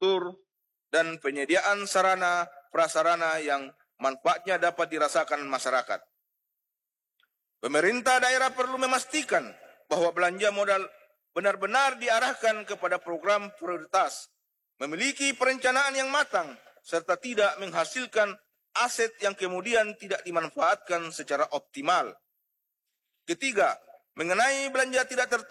infrastruktur, dan penyediaan sarana prasarana yang manfaatnya dapat dirasakan masyarakat. Pemerintah daerah perlu memastikan bahwa belanja modal benar-benar diarahkan kepada program prioritas, memiliki perencanaan yang matang, serta tidak menghasilkan aset yang kemudian tidak dimanfaatkan secara optimal. Ketiga, mengenai belanja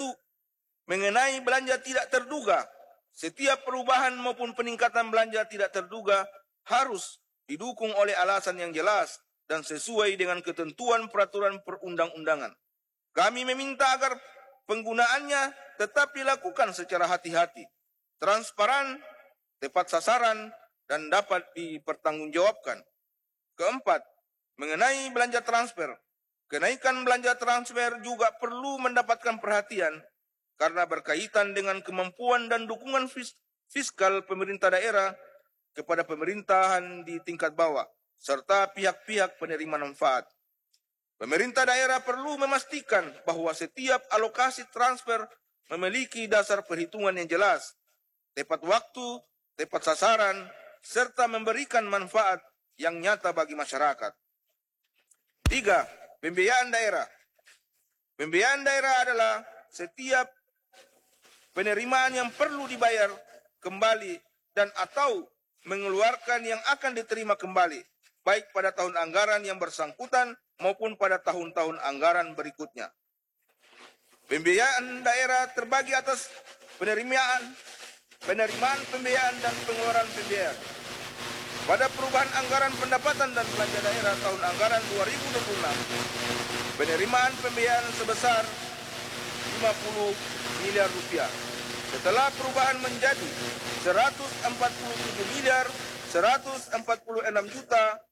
tidak terduga, setiap perubahan maupun peningkatan belanja tidak terduga harus didukung oleh alasan yang jelas dan sesuai dengan ketentuan peraturan perundang-undangan. Kami meminta agar penggunaannya tetap dilakukan secara hati-hati, transparan, tepat sasaran, dan dapat dipertanggungjawabkan. Keempat, mengenai belanja transfer, kenaikan belanja transfer juga perlu mendapatkan perhatian karena berkaitan dengan kemampuan dan dukungan fiskal pemerintah daerah kepada pemerintahan di tingkat bawah, serta pihak-pihak penerima manfaat. Pemerintah daerah perlu memastikan bahwa setiap alokasi transfer memiliki dasar perhitungan yang jelas, tepat waktu, tepat sasaran, serta memberikan manfaat yang nyata bagi masyarakat. Tiga, pembiayaan daerah. Pembiayaan daerah adalah setiap penerimaan yang perlu dibayar kembali dan atau mengeluarkan yang akan diterima kembali, baik pada tahun anggaran yang bersangkutan maupun pada tahun-tahun anggaran berikutnya. Pembiayaan daerah terbagi atas penerimaan pembiayaan dan pengeluaran pembiayaan. Pada perubahan anggaran pendapatan dan belanja daerah tahun anggaran 2026, penerimaan pembiayaan sebesar 50 miliar rupiah. Setelah perubahan menjadi 147 miliar 146 juta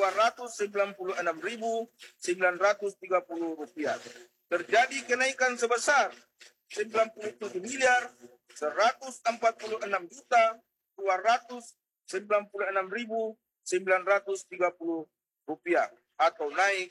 296.930 rupiah. Terjadi kenaikan sebesar 97 miliar 146 juta 296.930 rupiah atau naik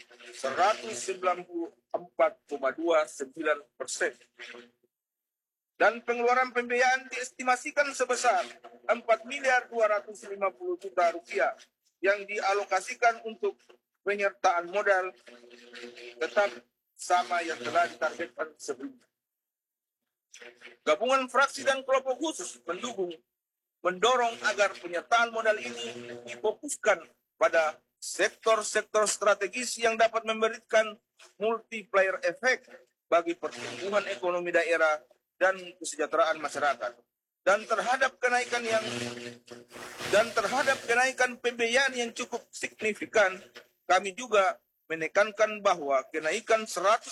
194,29%. Dan pengeluaran pembiayaan diestimasikan sebesar 4 miliar 250 juta rupiah yang dialokasikan untuk penyertaan modal tetap sama yang telah ditargetkan sebelumnya. Gabungan fraksi dan kelompok khusus mendorong agar penyertaan modal ini difokuskan pada sektor-sektor strategis yang dapat memberikan multiplier effect bagi pertumbuhan ekonomi daerah dan kesejahteraan masyarakat. Dan terhadap kenaikan pembiayaan yang cukup signifikan, kami juga menekankan bahwa kenaikan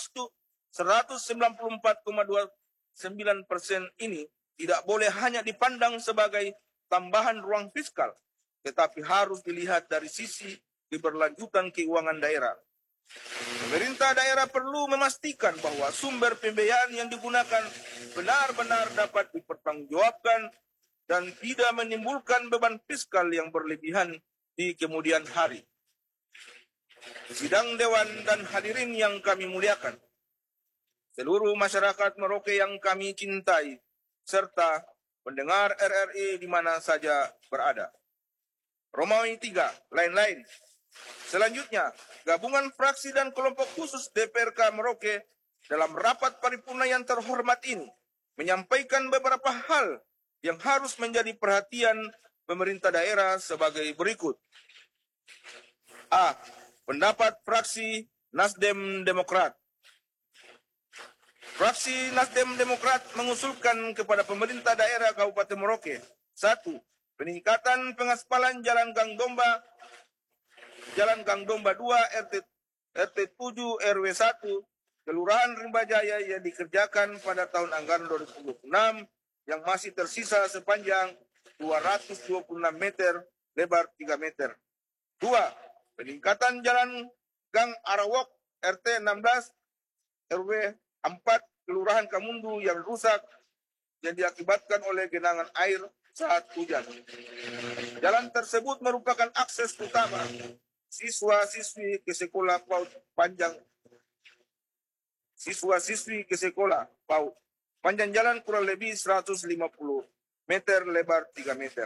194,29% ini tidak boleh hanya dipandang sebagai tambahan ruang fiskal, tetapi harus dilihat dari sisi keberlanjutan keuangan daerah. Pemerintah daerah perlu memastikan bahwa sumber pembiayaan yang digunakan benar-benar dapat dipertanggungjawabkan dan tidak menimbulkan beban fiskal yang berlebihan di kemudian hari. Sidang Dewan dan hadirin yang kami muliakan, seluruh masyarakat Merauke yang kami cintai, serta pendengar RRI di mana saja berada. Romawi 3, lain-lain. Selanjutnya, gabungan fraksi dan kelompok khusus DPRK Merauke dalam rapat paripurna yang terhormat ini menyampaikan beberapa hal yang harus menjadi perhatian pemerintah daerah sebagai berikut. A. Pendapat fraksi Nasdem Demokrat. Fraksi Nasdem Demokrat mengusulkan kepada pemerintah daerah Kabupaten Merauke: 1. Peningkatan pengaspalan Jalan Gang Domba 2 RT 7 RW 1 Kelurahan Rimba Jaya yang dikerjakan pada tahun anggaran 2026 yang masih tersisa sepanjang 226 meter, lebar 3 meter. 2. Peningkatan Jalan Gang Arawok RT 16 RW 4 Kelurahan Kamundu yang rusak yang diakibatkan oleh genangan air saat hujan. Jalan tersebut merupakan akses utama siswa-siswi ke sekolah PAUD Panjang jalan kurang lebih 150 meter, lebar 3 meter.